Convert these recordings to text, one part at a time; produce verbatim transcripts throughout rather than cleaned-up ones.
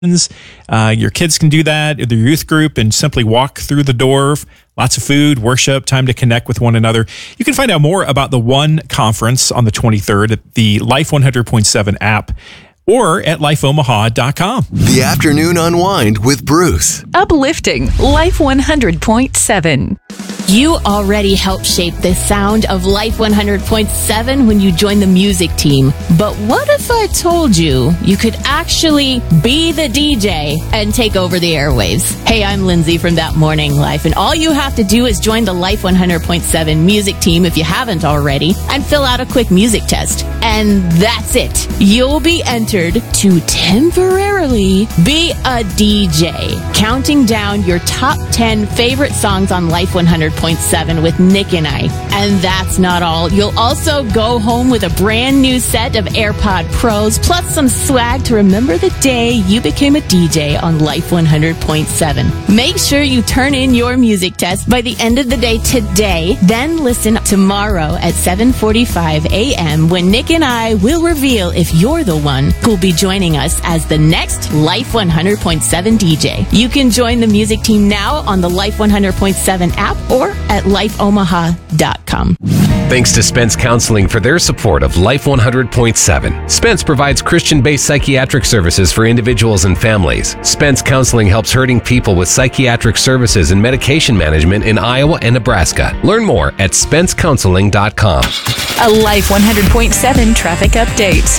Uh, your kids can do that, or their youth group, and simply walk through the door. Lots of food, worship, time to connect with one another. You can find out more about the One Conference on the twenty-third at the Life one hundred point seven app or at life omaha dot com. The Afternoon Unwind with Bruce. Uplifting Life one hundred point seven. You already helped shape the sound of Life one hundred point seven when you joined the music team. But what if I told you you could actually be the D J and take over the airwaves? Hey, I'm Lindsay from That Morning Life, and all you have to do is join the Life one hundred point seven music team if you haven't already, and fill out a quick music test. And that's it. You'll be entered to temporarily be a D J, counting down your top ten favorite songs on Life one hundred point seven with Nick and I. And that's not all. You'll also go home with a brand new set of AirPod Pros, plus some swag to remember the day you became a D J on Life one hundred point seven. Make sure you turn in your music test by the end of the day today. Then listen tomorrow at seven forty-five a.m. when Nick and I will reveal if you're the one who'll be joining us as the next Life one hundred point seven D J. You can join the music team now on the Life one hundred point seven app or at life omaha dot com. Thanks to Spence Counseling for their support of Life one hundred point seven. Spence provides Christian-based psychiatric services for individuals and families. Spence Counseling helps hurting people with psychiatric services and medication management in Iowa and Nebraska. Learn more at spence counseling dot com. A Life one hundred point seven traffic update.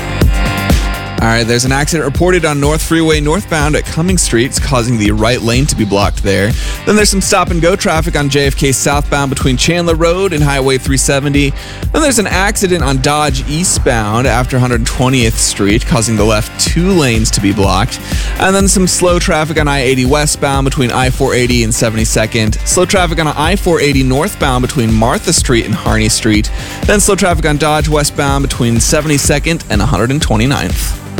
All right, there's an accident reported on North Freeway northbound at Cummings Street. It's causing the right lane to be blocked there. Then there's some stop-and-go traffic on J F K southbound between Chandler Road and Highway three seventy. Then there's an accident on Dodge eastbound after one hundred twentieth Street, causing the left two lanes to be blocked. And then some slow traffic on I eighty westbound between I four eighty and seventy-second. Slow traffic on I four eighty northbound between Martha Street and Harney Street. Then slow traffic on Dodge westbound between seventy-second and one hundred twenty-ninth.